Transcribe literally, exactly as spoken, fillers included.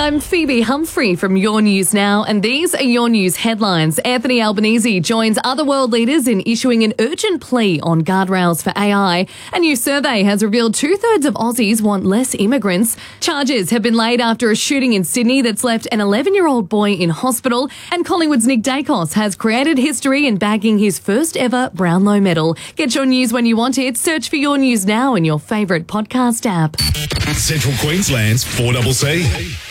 I'm Phoebe Humphrey from Your News Now, and these are Your News headlines. Anthony Albanese joins other world leaders in issuing an urgent plea on guardrails for A I. A new survey has revealed two-thirds of Aussies want less immigrants. Charges have been laid after a shooting in Sydney that's left an eleven-year-old boy in hospital, and Collingwood's Nick Dacos has created history in bagging his first ever Brownlow medal. Get your news when you want it. Search for Your News Now in your favourite podcast app. Central Queensland's four C C.